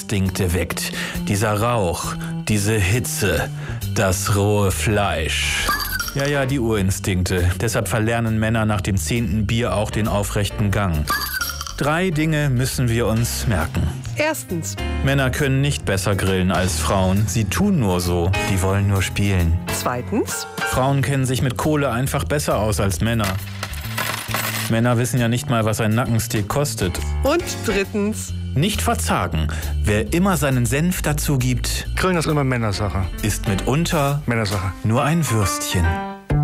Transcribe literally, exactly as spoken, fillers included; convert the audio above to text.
Urinstinkte weckt. Dieser Rauch, diese Hitze, das rohe Fleisch. Ja, ja, die Urinstinkte. Deshalb verlernen Männer nach dem zehnten Bier auch den aufrechten Gang. Drei Dinge müssen wir uns merken. Erstens. Männer können nicht besser grillen als Frauen. Sie tun nur so. Die wollen nur spielen. Zweitens. Frauen kennen sich mit Kohle einfach besser aus als Männer. Männer wissen ja nicht mal, was ein Nackensteak kostet. Und drittens. Nicht verzagen. Wer immer seinen Senf dazu gibt, Grillen ist immer Männersache. ist mitunter Männersache. nur ein Würstchen.